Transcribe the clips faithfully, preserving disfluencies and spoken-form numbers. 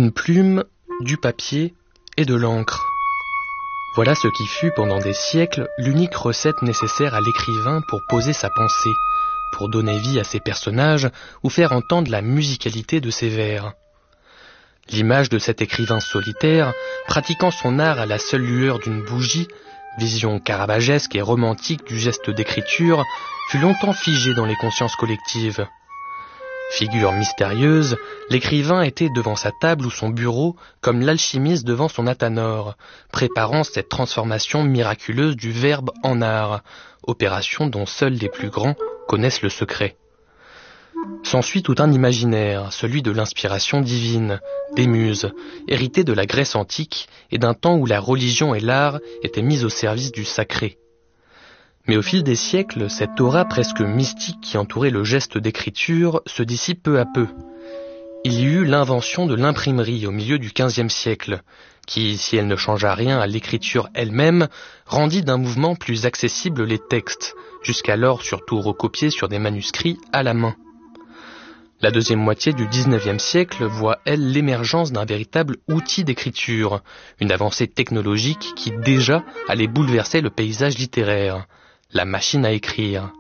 Une plume, du papier et de l'encre. Voilà ce qui fut pendant des siècles l'unique recette nécessaire à l'écrivain pour poser sa pensée, pour donner vie à ses personnages ou faire entendre la musicalité de ses vers. L'image de cet écrivain solitaire, pratiquant son art à la seule lueur d'une bougie, vision caravagesque et romantique du geste d'écriture, fut longtemps figée dans les consciences collectives. Figure mystérieuse, l'écrivain était devant sa table ou son bureau comme l'alchimiste devant son athanor, préparant cette transformation miraculeuse du verbe en art, opération dont seuls les plus grands connaissent le secret. S'ensuit tout un imaginaire, celui de l'inspiration divine, des muses, hérité de la Grèce antique et d'un temps où la religion et l'art étaient mis au service du sacré. Mais au fil des siècles, cette aura presque mystique qui entourait le geste d'écriture se dissipe peu à peu. Il y eut l'invention de l'imprimerie au milieu du quinzième siècle, qui, si elle ne changea rien à l'écriture elle-même, rendit d'un mouvement plus accessible les textes, jusqu'alors surtout recopiés sur des manuscrits à la main. La deuxième moitié du dix-neuvième siècle voit, elle, l'émergence d'un véritable outil d'écriture, une avancée technologique qui déjà allait bouleverser le paysage littéraire, la machine à écrire.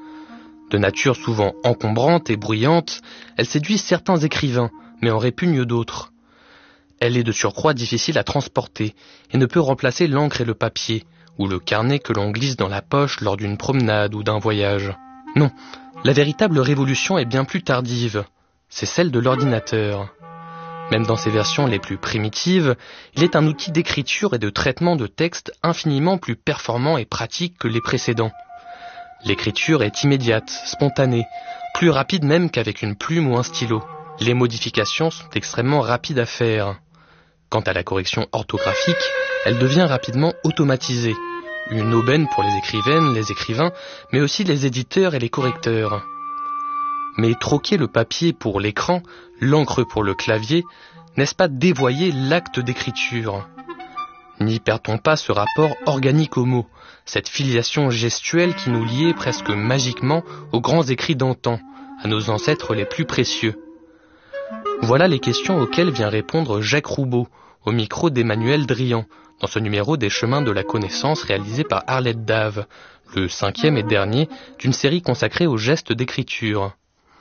De nature souvent encombrante et bruyante, elle séduit certains écrivains, mais en répugne d'autres. Elle est de surcroît difficile à transporter et ne peut remplacer l'encre et le papier, ou le carnet que l'on glisse dans la poche lors d'une promenade ou d'un voyage. Non, la véritable révolution est bien plus tardive, c'est celle de l'ordinateur. Même dans ses versions les plus primitives, il est un outil d'écriture et de traitement de texte infiniment plus performant et pratique que les précédents. L'écriture est immédiate, spontanée, plus rapide même qu'avec une plume ou un stylo. Les modifications sont extrêmement rapides à faire. Quant à la correction orthographique, elle devient rapidement automatisée. Une aubaine pour les écrivaines, les écrivains, mais aussi les éditeurs et les correcteurs. Mais troquer le papier pour l'écran, l'encre pour le clavier, n'est-ce pas dévoyer l'acte d'écriture? N'y perd-on pas ce rapport organique aux mots, cette filiation gestuelle qui nous liait presque magiquement aux grands écrits d'antan, à nos ancêtres les plus précieux? Voilà les questions auxquelles vient répondre Jacques Roubaud, au micro d'Emmanuel Drian, dans ce numéro des Chemins de la Connaissance réalisé par Arlette Dave, le cinquième et dernier d'une série consacrée au geste d'écriture.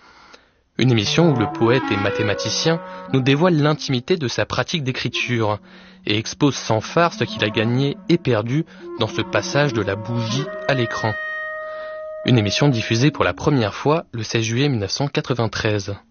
Une émission où le poète et mathématicien nous dévoile l'intimité de sa pratique d'écriture et expose sans phare ce qu'il a gagné et perdu dans ce passage de la bougie à l'écran. Une émission diffusée pour la première fois le seize juillet mille neuf cent quatre-vingt-treize.